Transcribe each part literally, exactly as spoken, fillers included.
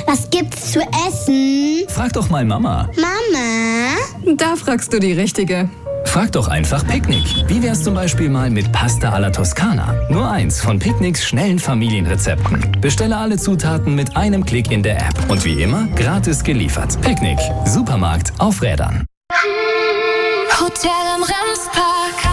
Was gibt's zu essen? Frag doch mal Mama. Mama? Da fragst du die Richtige. Frag doch einfach Picknick. Wie wär's zum Beispiel mal mit Pasta alla Toskana? Nur eins von Picknicks schnellen Familienrezepten. Bestelle alle Zutaten mit einem Klick in der App. Und wie immer, gratis geliefert. Picknick. Supermarkt auf Rädern. Hotel am Remspark.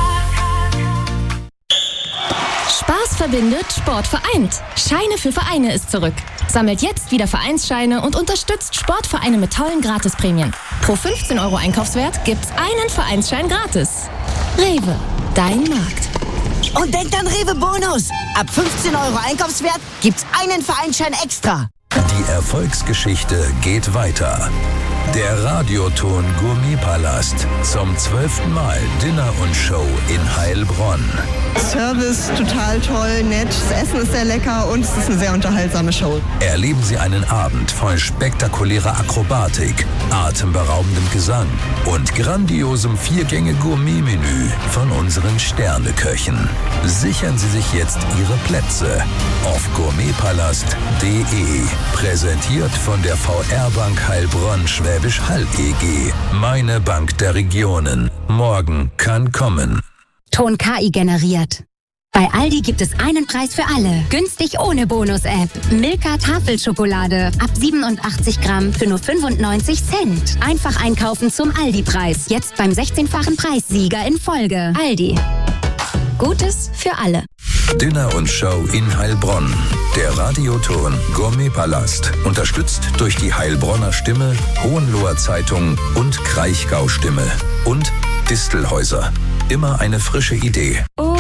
Spaß verbindet, Sport vereint. Scheine für Vereine ist zurück. Sammelt jetzt wieder Vereinsscheine und unterstützt Sportvereine mit tollen Gratisprämien. Pro fünfzehn Euro Einkaufswert gibt's einen Vereinsschein gratis. Rewe, dein Markt. Und denkt an Rewe Bonus. Ab fünfzehn Euro Einkaufswert gibt's einen Vereinsschein extra. Die Erfolgsgeschichte geht weiter. Der Radioton Gourmetpalast. Zum zwölften Mal Dinner und Show in Heilbronn. Service total toll, nett, das Essen ist sehr lecker und es ist eine sehr unterhaltsame Show. Erleben Sie einen Abend voll spektakulärer Akrobatik, atemberaubendem Gesang und grandiosem Viergänge-Gourmet-Menü von unseren Sterneköchen. Sichern Sie sich jetzt Ihre Plätze auf gourmetpalast punkt de. Präsentiert von der V R-Bank Heilbronn Schwäbisch Hall E G. Meine Bank der Regionen. Morgen kann kommen. Ton K I generiert. Bei Aldi gibt es einen Preis für alle. Günstig ohne Bonus-App. Milka Tafelschokolade. Ab siebenundachtzig Gramm für nur fünfundneunzig Cent. Einfach einkaufen zum Aldi-Preis. Jetzt beim sechzehnfachen Preissieger in Folge. Aldi. Gutes für alle. Dinner und Show in Heilbronn. Der Radioton Gourmetpalast. Unterstützt durch die Heilbronner Stimme, Hohenloher Zeitung und Kraichgau Stimme. Und Distelhäuser. Immer eine frische Idee.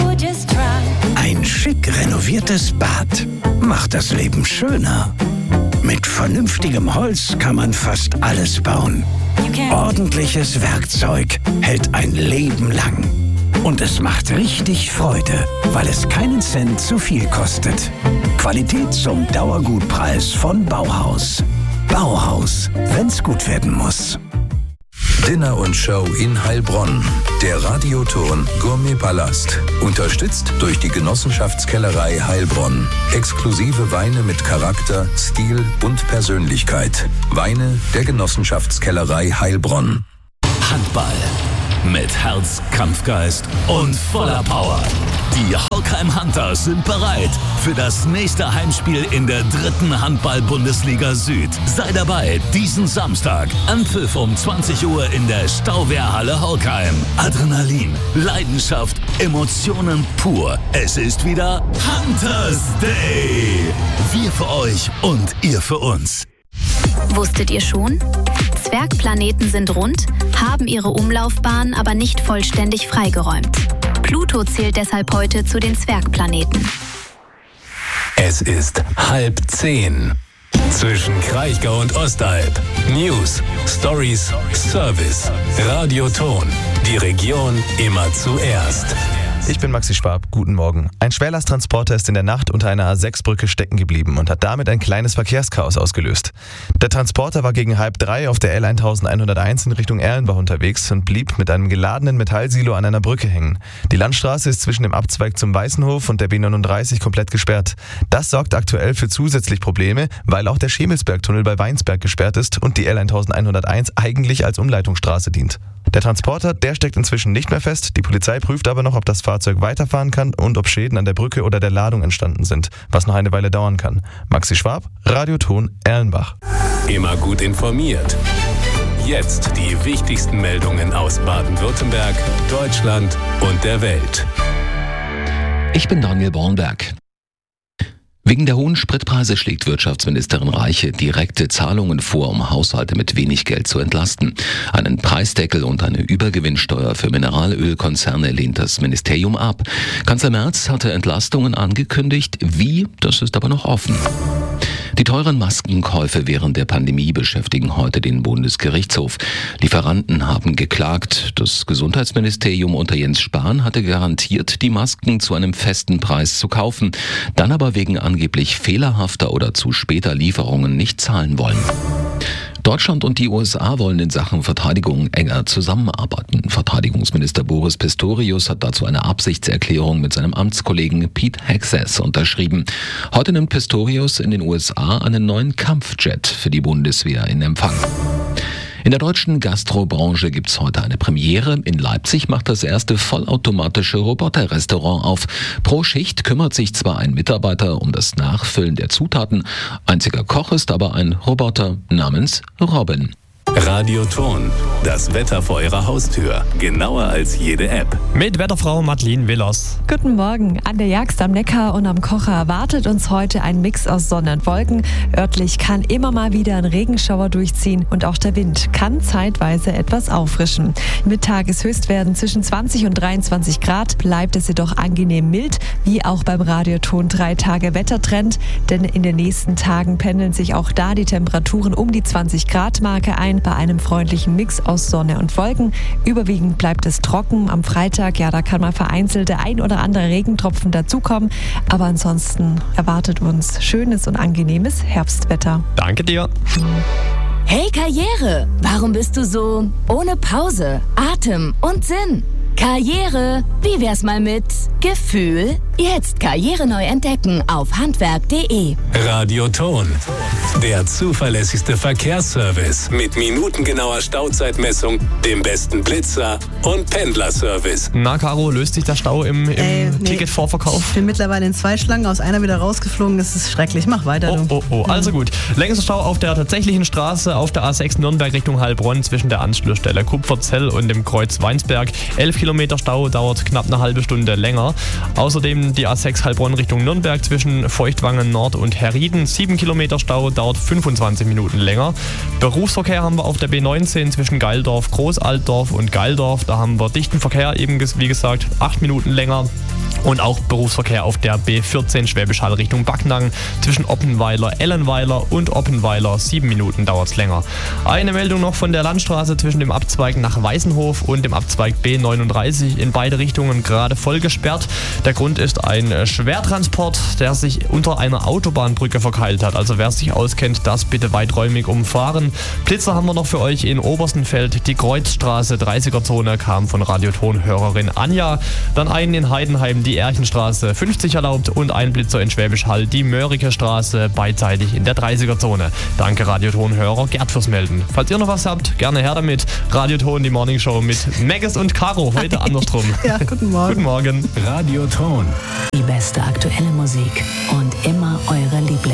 Ein schick renoviertes Bad macht das Leben schöner. Mit vernünftigem Holz kann man fast alles bauen. Ordentliches Werkzeug hält ein Leben lang. Und es macht richtig Freude, weil es keinen Cent zu viel kostet. Qualität zum Dauergutpreis von Bauhaus. Bauhaus, wenn's gut werden muss. Dinner und Show in Heilbronn. Der Radioton Gourmetpalast. Unterstützt durch die Genossenschaftskellerei Heilbronn. Exklusive Weine mit Charakter, Stil und Persönlichkeit. Weine der Genossenschaftskellerei Heilbronn. Handball. Mit Herz, Kampfgeist und voller Power. Die Holkheim Hunters sind bereit für das nächste Heimspiel in der dritten Handball-Bundesliga Süd. Sei dabei diesen Samstag. Anpfiff um zwanzig Uhr in der Stauwehrhalle Holkheim. Adrenalin, Leidenschaft, Emotionen pur. Es ist wieder Hunters Day. Wir für euch und ihr für uns. Wusstet ihr schon? Zwergplaneten sind rund, haben ihre Umlaufbahn aber nicht vollständig freigeräumt. Pluto zählt deshalb heute zu den Zwergplaneten. Es ist halb zehn. Zwischen Kraichgau und Ostalb. News, Stories, Service. Radioton. Die Region immer zuerst. Ich bin Maxi Schwab, guten Morgen. Ein Schwerlasttransporter ist in der Nacht unter einer A sechs Brücke stecken geblieben und hat damit ein kleines Verkehrschaos ausgelöst. Der Transporter war gegen halb drei auf der L elfhunderteins in Richtung Erlenbach unterwegs und blieb mit einem geladenen Metallsilo an einer Brücke hängen. Die Landstraße ist zwischen dem Abzweig zum Weißenhof und der B neununddreißig komplett gesperrt. Das sorgt aktuell für zusätzlich Probleme, weil auch der Schemelsbergtunnel bei Weinsberg gesperrt ist und die L elfhunderteins eigentlich als Umleitungsstraße dient. Der Transporter, der steckt inzwischen nicht mehr fest. Die Polizei prüft aber noch, ob das Fahrzeug weiterfahren kann und ob Schäden an der Brücke oder der Ladung entstanden sind, was noch eine Weile dauern kann. Maxi Schwab, Radioton Erlenbach. Immer gut informiert. Jetzt die wichtigsten Meldungen aus Baden-Württemberg, Deutschland und der Welt. Ich bin Daniel Bornberg. Wegen der hohen Spritpreise schlägt Wirtschaftsministerin Reiche direkte Zahlungen vor, um Haushalte mit wenig Geld zu entlasten. Einen Preisdeckel und eine Übergewinnsteuer für Mineralölkonzerne lehnt das Ministerium ab. Kanzler Merz hatte Entlastungen angekündigt. Wie? Das ist aber noch offen. Die teuren Maskenkäufe während der Pandemie beschäftigen heute den Bundesgerichtshof. Lieferanten haben geklagt. Das Gesundheitsministerium unter Jens Spahn hatte garantiert, die Masken zu einem festen Preis zu kaufen, dann aber wegen angeblich fehlerhafter oder zu später Lieferungen nicht zahlen wollen. Deutschland und die U S A wollen in Sachen Verteidigung enger zusammenarbeiten. Verteidigungsminister Boris Pistorius hat dazu eine Absichtserklärung mit seinem Amtskollegen Pete Hegseth unterschrieben. Heute nimmt Pistorius in den U S A einen neuen Kampfjet für die Bundeswehr in Empfang. In der deutschen Gastrobranche gibt's heute eine Premiere. In Leipzig macht das erste vollautomatische Roboterrestaurant auf. Pro Schicht kümmert sich zwar ein Mitarbeiter um das Nachfüllen der Zutaten, einziger Koch ist aber ein Roboter namens Robin. Radioton, das Wetter vor Ihrer Haustür. Genauer als jede App. Mit Wetterfrau Madeleine Willers. Guten Morgen. An der Jagst am Neckar und am Kocher erwartet uns heute ein Mix aus Sonne und Wolken. Örtlich kann immer mal wieder ein Regenschauer durchziehen und auch der Wind kann zeitweise etwas auffrischen. Mit Tageshöchstwerten zwischen zwanzig und dreiundzwanzig Grad bleibt es jedoch angenehm mild, wie auch beim Radioton drei Tage Wettertrend. Denn in den nächsten Tagen pendeln sich auch da die Temperaturen um die zwanzig Grad Marke ein. Bei einem freundlichen Mix aus Sonne und Wolken. Überwiegend bleibt es trocken. Am Freitag, ja, da kann mal vereinzelt der ein oder andere Regentropfen dazukommen. Aber ansonsten erwartet uns schönes und angenehmes Herbstwetter. Danke dir. Hey Karriere, warum bist du so ohne Pause, Atem und Sinn? Karriere, wie wär's mal mit Gefühl? Jetzt Karriere neu entdecken auf handwerk punkt de. Radioton, der zuverlässigste Verkehrsservice mit minutengenauer Stauzeitmessung, dem besten Blitzer und Pendlerservice. Na Caro, löst sich der Stau im, im Ey, nee. Ticketvorverkauf? Ich bin mittlerweile in zwei Schlangen, aus einer wieder rausgeflogen, das ist schrecklich. Mach weiter, oh, du. Oh, oh, also gut. Längster Stau auf der tatsächlichen Straße auf der A sechs Nürnberg Richtung Heilbronn zwischen der Anschlussstelle Kupferzell und dem Kreuz Weinsberg. elf Kilometer Stau, dauert knapp eine halbe Stunde länger. Außerdem die A sechs Heilbronn Richtung Nürnberg zwischen Feuchtwangen Nord und Herrieden. sieben Kilometer Stau, dauert fünfundzwanzig Minuten länger. Berufsverkehr haben wir auf der B neunzehn zwischen Geildorf, Großaltdorf und Geildorf. Da haben wir dichten Verkehr, eben wie gesagt, acht Minuten länger. Und auch Berufsverkehr auf der B vierzehn Schwäbisch Hall Richtung Backnang zwischen Oppenweiler, Ellenweiler und Oppenweiler. Sieben Minuten dauert es länger. Eine Meldung noch von der Landstraße zwischen dem Abzweig nach Weißenhof und dem Abzweig B neununddreißig. In beide Richtungen gerade voll gesperrt. Der Grund ist ein Schwertransport, der sich unter einer Autobahnbrücke verkeilt hat. Also wer sich auskennt, das bitte weiträumig umfahren. Blitzer haben wir noch für euch in Oberstenfeld. Die Kreuzstraße dreißiger Zone kam von Radioton-Hörerin Anja. Dann einen in Heidenheim, die Erchenstraße fünfzig erlaubt und ein Blitzer in Schwäbisch Hall, die Mörike Straße beidseitig in der dreißiger Zone. Danke Radioton-Hörer Gerd fürs Melden. Falls ihr noch was habt, gerne her damit. Radioton, die Morningshow mit Megas und Caro, heute andersrum. Ja, guten Morgen. Guten Morgen. Radioton. Die beste aktuelle Musik und immer eure Lieblings.